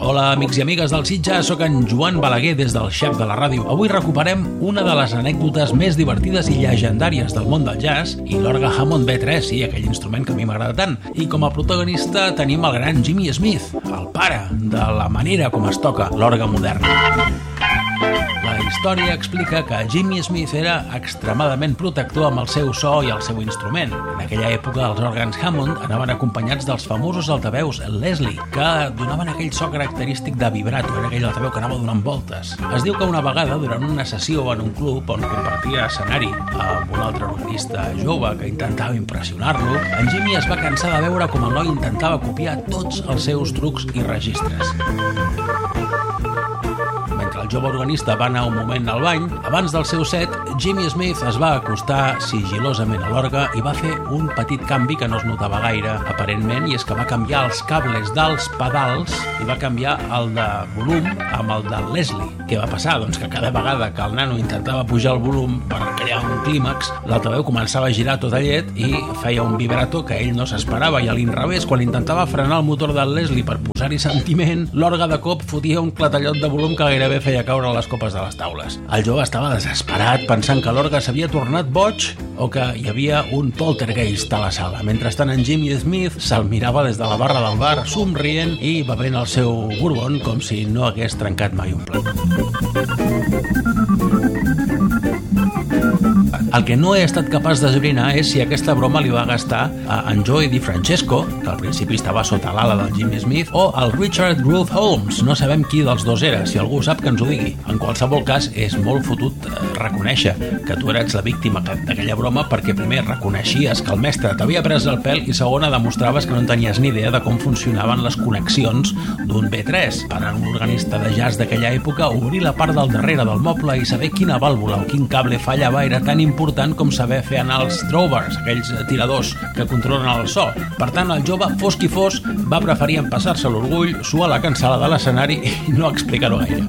Hola, amics i amigues del Sitges, sóc en Joan Balaguer des del Xef de la Ràdio. Avui recuperem una de les anècdotes més divertides i llegendàries del món del jazz i l'orgue Hammond B3, sí, aquell instrument que a mi m'agrada tant. I com a protagonista tenim el gran Jimmy Smith, el pare de la manera com es toca l'orgue modern. La història explica que Jimmy Smith era extremadament protector amb el seu so i el seu instrument. En aquella època, els òrgans Hammond anaven acompanyats dels famosos altaveus Leslie, que donaven aquell so característic de vibrato, era aquell altaveu que anava donant voltes. Es diu que una vegada, durant una sessió en un club on compartia escenari amb un altre organista jove que intentava impressionar-lo, en Jimmy es va cansar de veure com el noi intentava copiar tots els seus trucs i registres. El jove organista va anar un moment al bany. Abans del seu set, Jimmy Smith es va acostar sigilosament a l'orgue i va fer un petit canvi que no es notava gaire, aparentment, i és que va canviar els cables dels pedals i va canviar el de volum amb el de Leslie. Què va passar? Doncs que cada vegada que el nano intentava pujar el volum per crear un clímax, l'altaveu començava a girar tot a llet i feia un vibrato que ell no s'esperava, i a l'inrevés, quan intentava frenar el motor del Leslie per posar-hi sentiment, l'orgue de cop fotia un clatallot de volum que gairebé feia caure les copes de les taules. El jove estava desesperat, pensant que l'orgue s'havia tornat boig o que hi havia un poltergeist a la sala. Mentrestant, en Jimmy Smith se'l mirava des de la barra del bar, somrient i bevent el seu bourbon com si no hagués trencat mai un plat. El que no he estat capaç d'esbrinar és si aquesta broma li va gastar a en Joey DiFrancesco, que al principi estava sota l'ala del Jimmy Smith, o al Richard Groove Holmes. No sabem qui dels dos era, si algú sap que ens ho digui. En qualsevol cas, és molt fotut reconèixer que tu eres la víctima d'aquella broma, perquè primer reconeixies que el mestre t'havia pres el pèl i segona demostraves que no tenies ni idea de com funcionaven les connexions d'un B3. Per a un organista de jazz d'aquella època, obrir la part del darrere del moble i saber quina vàlvula o quin cable fallava era tan important com saber fer anar els drovers, aquells tiradors que controlen el so. Per tant, el jove, fos qui fos, va preferir empassar-se l'orgull, suar la cancel·la de l'escenari i no explicar-ho gaire.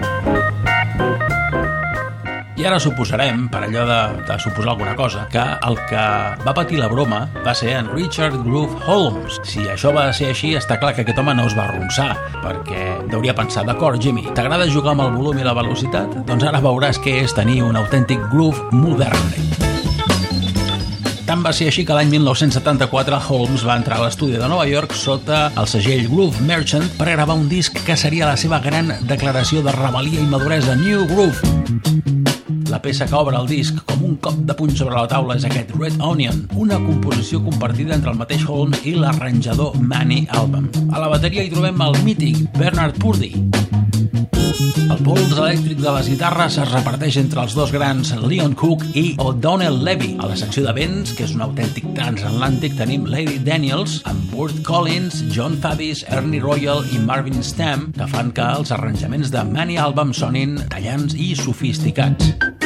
I ara suposarem, per allò de suposar alguna cosa, que el que va patir la broma va ser en Richard Groove Holmes. Si això va ser així, està clar que aquest home no es va arronsar, perquè deuria pensar, d'acord, Jimmy, t'agrada jugar amb el volum i la velocitat? Doncs ara veuràs què és tenir un autèntic groove modern. Tant va ser així que l'any 1974 Holmes va entrar a l'estudi de Nova York sota el segell Groove Merchant per gravar un disc que seria la seva gran declaració de rebel·lia i maduresa, New Groove. La peça que obre el disc com un cop de puny sobre la taula és aquest Red Onion, una composició compartida entre el mateix Holmes i l'arranjador Manny Albam. A la bateria hi trobem el mític Bernard Purdie. El pols elèctric de les guitarres es reparteix entre els dos grans Leon Cook i O'Donnell Levy. A la secció de vents, que és un autèntic transatlàntic, tenim Lady Daniels amb Burt Collins, John Faddis, Ernie Royal i Marvin Stamm, que fan que els arranjaments de Manny Albam sonin tallants i sofisticats.